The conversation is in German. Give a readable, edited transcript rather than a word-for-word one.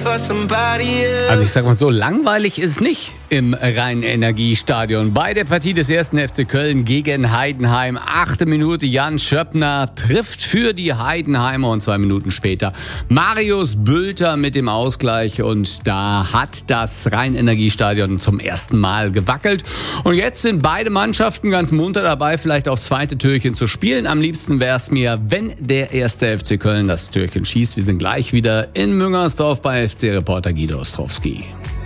Also ich sag mal so, langweilig ist es nicht im Rhein-Energiestadion. Bei der Partie des 1. FC Köln gegen Heidenheim. 8. Minute, Jan Schöppner trifft für die Heidenheimer und 2 Minuten später Marius Bülter mit dem Ausgleich. Und da hat das Rhein-Energiestadion zum ersten Mal gewackelt. Und jetzt sind beide Mannschaften ganz munter dabei, vielleicht aufs zweite Türchen zu spielen. Am liebsten wäre es mir, wenn der 1. FC Köln das Türchen schießt. Wir sind gleich wieder in Müngersdorf bei FC-Reporter Guido Ostrowski.